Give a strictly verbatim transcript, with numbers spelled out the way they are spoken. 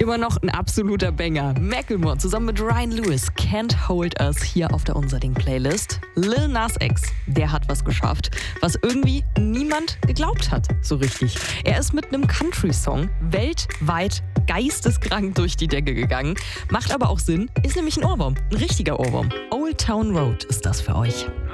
Immer noch ein absoluter Banger. Macklemore zusammen mit Ryan Lewis, Can't Hold Us, hier auf der Unser-Ding-Playlist. Lil Nas X, der hat was geschafft, was irgendwie niemand geglaubt hat, so richtig. Er ist mit einem Country-Song weltweit geisteskrank durch die Decke gegangen. Macht aber auch Sinn, ist nämlich ein Ohrwurm, ein richtiger Ohrwurm. Old Town Road ist das für euch.